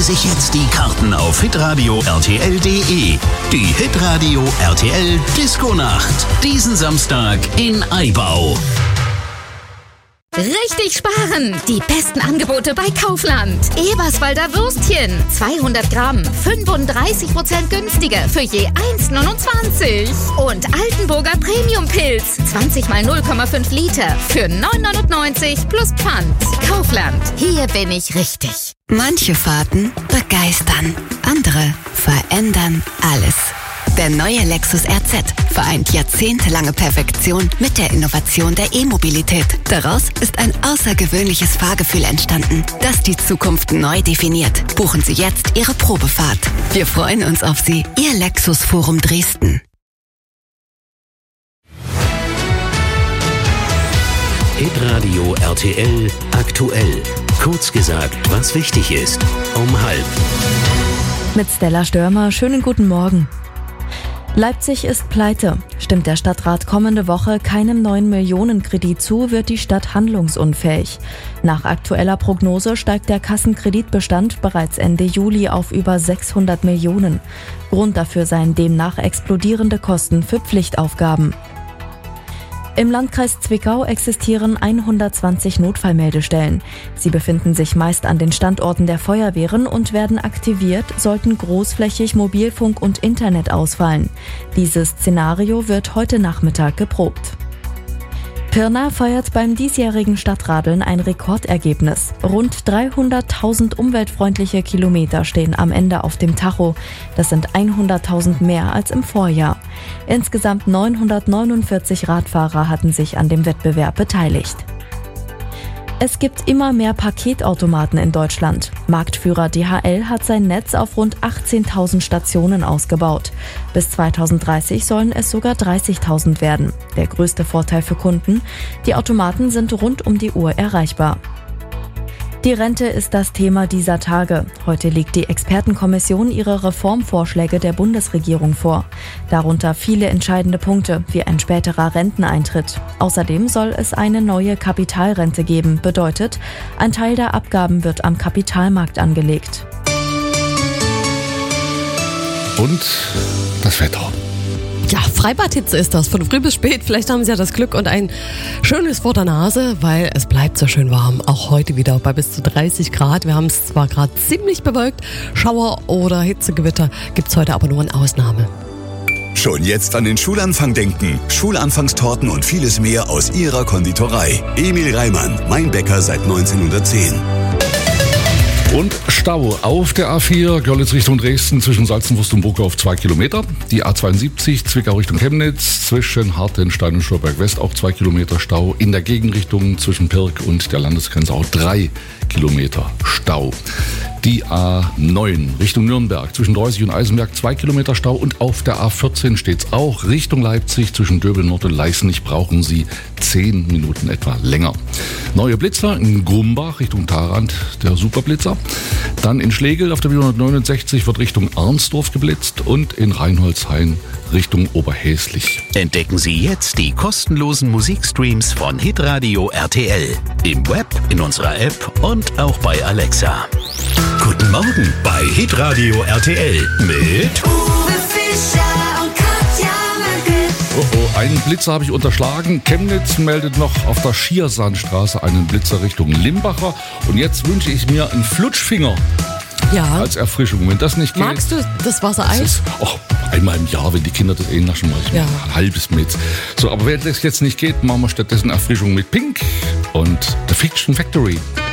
sich jetzt die Karten auf hitradio rtl.de. Die Hitradio RTL Disco-Nacht. Diesen Samstag in Aibau. Richtig sparen! Die besten Angebote bei Kaufland. Eberswalder Würstchen, 200 Gramm, 35% günstiger für je 1,29. Und Altenburger Premium-Pilz, 20 mal 0,5 Liter für 9,99 plus Pfand. Kaufland, hier bin ich richtig. Manche Fahrten begeistern, andere verändern alles. Der neue Lexus RZ vereint jahrzehntelange Perfektion mit der Innovation der E-Mobilität. Daraus ist ein außergewöhnliches Fahrgefühl entstanden, das die Zukunft neu definiert. Buchen Sie jetzt Ihre Probefahrt. Wir freuen uns auf Sie. Ihr Lexus Forum Dresden. Hitradio RTL aktuell. Kurz gesagt, was wichtig ist. Um 12:30. Mit Stella Störmer, schönen guten Morgen. Leipzig ist pleite. Stimmt der Stadtrat kommende Woche keinem neuen Millionenkredit zu, wird die Stadt handlungsunfähig. Nach aktueller Prognose steigt der Kassenkreditbestand bereits Ende Juli auf über 600 Millionen. Grund dafür seien demnach explodierende Kosten für Pflichtaufgaben. Im Landkreis Zwickau existieren 120 Notfallmeldestellen. Sie befinden sich meist an den Standorten der Feuerwehren und werden aktiviert, sollten großflächig Mobilfunk und Internet ausfallen. Dieses Szenario wird heute Nachmittag geprobt. Pirna feiert beim diesjährigen Stadtradeln ein Rekordergebnis. Rund 300.000 umweltfreundliche Kilometer stehen am Ende auf dem Tacho. Das sind 100.000 mehr als im Vorjahr. Insgesamt 949 Radfahrer hatten sich an dem Wettbewerb beteiligt. Es gibt immer mehr Paketautomaten in Deutschland. Marktführer DHL hat sein Netz auf rund 18.000 Stationen ausgebaut. Bis 2030 sollen es sogar 30.000 werden. Der größte Vorteil für Kunden: die Automaten sind rund um die Uhr erreichbar. Die Rente ist das Thema dieser Tage. Heute legt die Expertenkommission ihre Reformvorschläge der Bundesregierung vor. Darunter viele entscheidende Punkte, wie ein späterer Renteneintritt. Außerdem soll es eine neue Kapitalrente geben. Bedeutet, ein Teil der Abgaben wird am Kapitalmarkt angelegt. Und das Wetter. Ja, Freibadhitze ist das, von früh bis spät. Vielleicht haben Sie ja das Glück und ein schönes vor der Nase, weil es bleibt so schön warm. Auch heute wieder bei bis zu 30 Grad. Wir haben es zwar gerade ziemlich bewölkt, Schauer oder Hitzegewitter gibt's heute aber nur in Ausnahme. Schon jetzt an den Schulanfang denken. Schulanfangstorten und vieles mehr aus Ihrer Konditorei. Emil Reimann, mein Bäcker seit 1910. Und Stau auf der A4 Görlitz Richtung Dresden zwischen Salzenwurst und Burgau auf 2 Kilometer. Die A72 Zwickau Richtung Chemnitz zwischen Hartenstein und Schurberg West auch 2 Kilometer Stau. In der Gegenrichtung zwischen Pirk und der Landesgrenze auch 3 Kilometer Stau. Die A9 Richtung Nürnberg zwischen Dreusig und Eisenberg 2 Kilometer Stau. Und auf der A14 steht es auch Richtung Leipzig zwischen Döbel Nord und Leißnich brauchen Sie 10 Minuten etwa länger. Neue Blitzer in Grumbach Richtung Tharand, der Superblitzer. Dann in Schlegel auf der B169 wird Richtung Arnsdorf geblitzt und in Reinholzhain Richtung Oberhäslich. Entdecken Sie jetzt die kostenlosen Musikstreams von Hitradio RTL. Im Web, in unserer App und auch bei Alexa. Guten Morgen bei Hitradio RTL mit Uwe Fischer und Katja Möcke. Einen Blitzer habe ich unterschlagen. Chemnitz meldet noch auf der Schiersandstraße einen Blitzer Richtung Limbacher. Und jetzt wünsche ich mir einen Flutschfinger als Erfrischung. Wenn das nicht geht... Magst du das Wassereis? Das ist, einmal im Jahr, wenn die Kinder das naschen, mal ein halbes mit. So, aber wenn das jetzt nicht geht, machen wir stattdessen Erfrischung mit Pink und The Fiction Factory.